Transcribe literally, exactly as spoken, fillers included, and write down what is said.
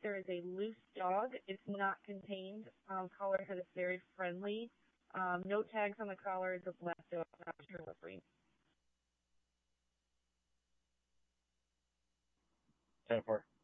there is a loose dog. It's not contained. Um, collar said it's very friendly. Um, no tags on the collar. It's a black dog. Not sure what breed. ten four.